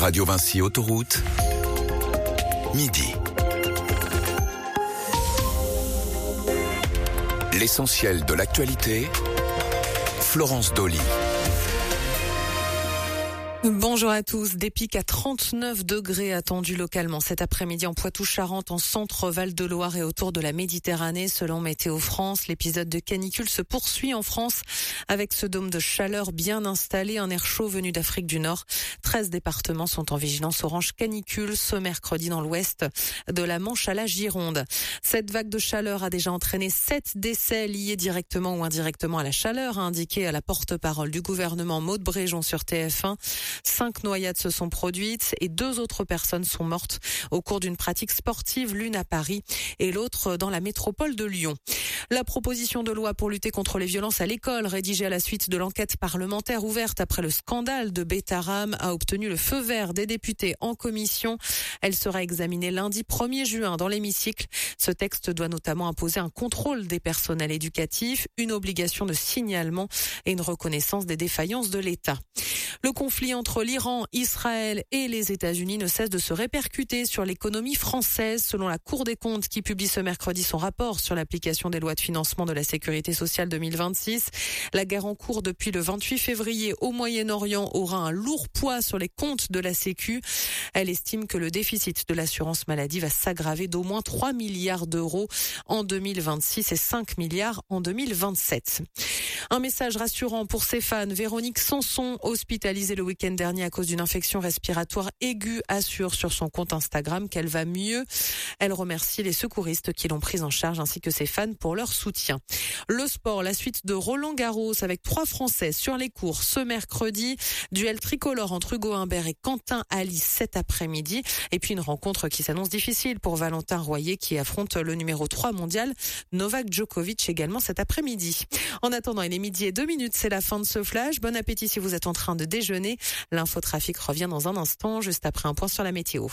Radio Vinci Autoroute, midi. L'essentiel de l'actualité, Florence Dolly. Bonjour à tous. Des pics à 39 degrés attendus localement cet après-midi en Poitou-Charentes, en centre Val-de-Loire et autour de la Méditerranée. Selon Météo France, l'épisode de canicule se poursuit en France avec ce dôme de chaleur bien installé, un air chaud venu d'Afrique du Nord. 13 départements sont en vigilance orange canicule ce mercredi dans l'ouest de la Manche à la Gironde. Cette vague de chaleur a déjà entraîné 7 décès liés directement ou indirectement à la chaleur, a indiqué à la porte-parole du gouvernement Maud Bréjon sur TF1. 5 noyades se sont produites et 2 autres personnes sont mortes au cours d'une pratique sportive, l'une à Paris et l'autre dans la métropole de Lyon. La proposition de loi pour lutter contre les violences à l'école, rédigée à la suite de l'enquête parlementaire ouverte après le scandale de Betaram, a obtenu le feu vert des députés en commission. Elle sera examinée lundi 1er juin dans l'hémicycle. Ce texte doit notamment imposer un contrôle des personnels éducatifs, une obligation de signalement et une reconnaissance des défaillances de l'État. Le conflit entre l'Iran, Israël et les États-Unis ne cesse de se répercuter sur l'économie française, selon la Cour des comptes qui publie ce mercredi son rapport sur l'application des lois de financement de la sécurité sociale 2026. La guerre en cours depuis le 28 février au Moyen-Orient aura un lourd poids sur les comptes de la Sécu. Elle estime que le déficit de l'assurance maladie va s'aggraver d'au moins 3 milliards d'euros en 2026 et 5 milliards en 2027. Un message rassurant pour ses fans. Véronique Sanson, hospitalisée le week-end dernier à cause d'une infection respiratoire aiguë, assure sur son compte Instagram qu'elle va mieux. Elle remercie les secouristes qui l'ont prise en charge ainsi que ses fans pour leur soutien. Le sport, la suite de Roland Garros avec 3 Français sur les cours ce mercredi. Duel tricolore entre Hugo Humbert et Quentin Halys cet après-midi. Et puis une rencontre qui s'annonce difficile pour Valentin Royer qui affronte le numéro 3 mondial Novak Djokovic également cet après-midi. En attendant, il est midi et 2 minutes, c'est la fin de ce flash. Bon appétit si vous êtes en train de déjeuner. L'infotrafic revient dans un instant, juste après un point sur la météo.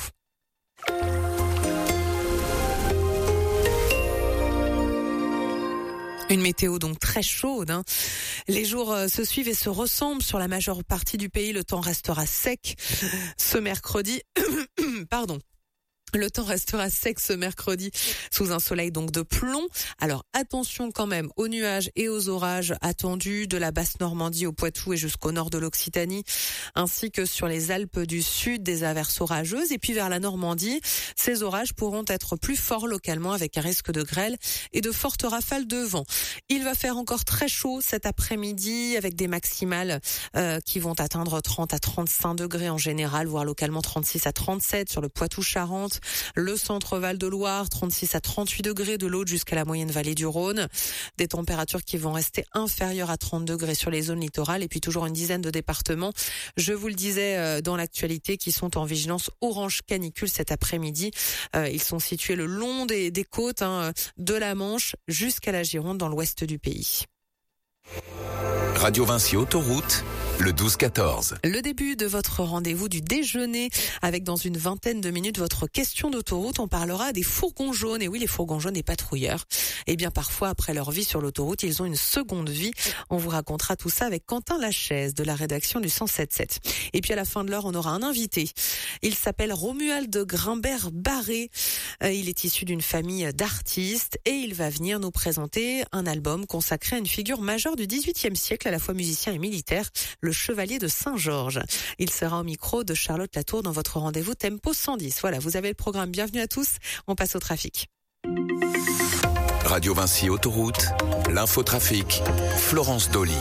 Une météo donc très chaude. Les jours se suivent et se ressemblent sur la majeure partie du pays. Le temps restera sec ce mercredi. Pardon. Le temps restera sec ce mercredi sous un soleil donc de plomb. Alors attention quand même aux nuages et aux orages attendus de la basse Normandie au Poitou et jusqu'au nord de l'Occitanie, ainsi que sur les Alpes du Sud, des averses orageuses. Et puis vers la Normandie, ces orages pourront être plus forts localement avec un risque de grêle et de fortes rafales de vent. Il va faire encore très chaud cet après-midi avec des maximales qui vont atteindre 30 à 35 degrés en général, voire localement 36 à 37 sur le Poitou-Charentes. Le centre Val-de-Loire, 36 à 38 degrés de l'Aude jusqu'à la moyenne vallée du Rhône. Des températures qui vont rester inférieures à 30 degrés sur les zones littorales et puis toujours une dizaine de départements, je vous le disais dans l'actualité, qui sont en vigilance orange canicule cet après-midi. Ils sont situés le long des côtes de la Manche jusqu'à la Gironde dans l'ouest du pays. Radio Vinci Autoroute, le 12-14. Le début de votre rendez-vous du déjeuner avec dans une vingtaine de minutes votre question d'autoroute. On parlera des fourgons jaunes. Et oui, les fourgons jaunes et patrouilleurs. Eh bien, parfois, après leur vie sur l'autoroute, ils ont une seconde vie. On vous racontera tout ça avec Quentin Lachaise de la rédaction du 107.7. Et puis à la fin de l'heure, on aura un invité. Il s'appelle Romuald Grimbert-Barré. Il est issu d'une famille d'artistes et il va venir nous présenter un album consacré à une figure majeure du XVIIIe siècle, à la fois musicien et militaire, le chevalier de Saint-Georges. Il sera au micro de Charlotte Latour dans votre rendez-vous Tempo 110. Voilà, vous avez le programme. Bienvenue à tous. On passe au trafic. Radio Vinci Autoroute, l'infotrafic, Florence Dolly.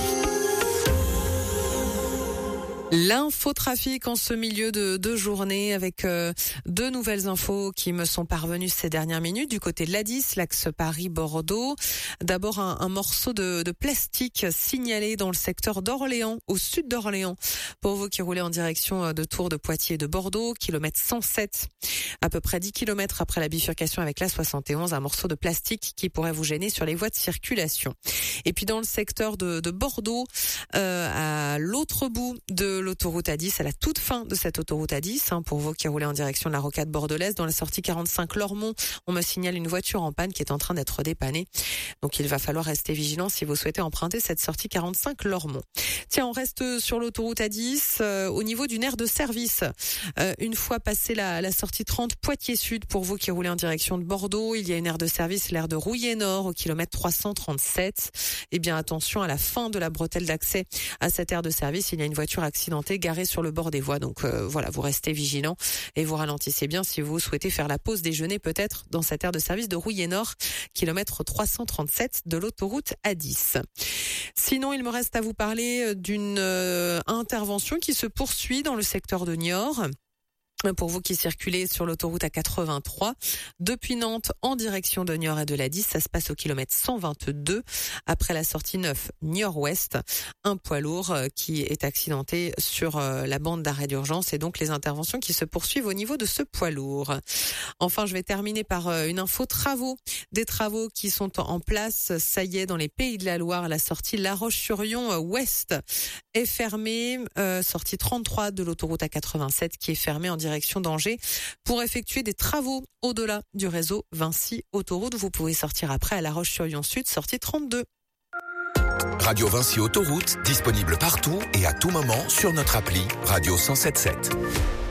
L'infotrafic en ce milieu de journée avec 2 nouvelles infos qui me sont parvenues ces dernières minutes du côté de l'A10, l'axe Paris-Bordeaux. D'abord un morceau de plastique signalé dans le secteur d'Orléans, au sud d'Orléans. Pour vous qui roulez en direction de Tours, de Poitiers et de Bordeaux, kilomètre 107. À peu près 10 kilomètres après la bifurcation avec la 71, un morceau de plastique qui pourrait vous gêner sur les voies de circulation. Et puis dans le secteur de Bordeaux, à l'autre bout de l'autoroute A10, à la toute fin de cette autoroute A10, pour vous qui roulez en direction de la rocade bordelaise, dans la sortie 45 Lormont, on me signale une voiture en panne qui est en train d'être dépannée. Donc il va falloir rester vigilant si vous souhaitez emprunter cette sortie 45 Lormont. Tiens, on reste sur l'autoroute A10, au niveau d'une aire de service. Une fois passé la sortie 30 Poitiers Sud, pour vous qui roulez en direction de Bordeaux, il y a une aire de service, l'aire de Rouillé Nord, au kilomètre 337. Eh bien, attention, à la fin de la bretelle d'accès à cette aire de service, il y a une voiture accidentée garée sur le bord des voies. Donc voilà, vous restez vigilant et vous ralentissez bien si vous souhaitez faire la pause déjeuner peut-être dans cette aire de service de Rouillé Nord, kilomètre 337 de l'autoroute A10. Sinon, il me reste à vous parler d'une intervention qui se poursuit dans le secteur de Niort. Pour vous qui circulez sur l'autoroute A83, depuis Nantes en direction de Niort et de la 10, ça se passe au kilomètre 122. Après la sortie 9 Niort-Ouest, un poids lourd qui est accidenté sur la bande d'arrêt d'urgence et donc les interventions qui se poursuivent au niveau de ce poids lourd. Enfin, je vais terminer par une info travaux. Des travaux qui sont en place, ça y est, dans les Pays de la Loire. La sortie La Roche-sur-Yon Ouest est fermée, sortie 33 de l'autoroute A87 qui est fermée en direction d'Angers pour effectuer des travaux au-delà du réseau Vinci Autoroute. Vous pouvez sortir après à La Roche-sur-Yon Sud, sortie 32. Radio Vinci Autoroute, disponible partout et à tout moment sur notre appli Radio 107.7.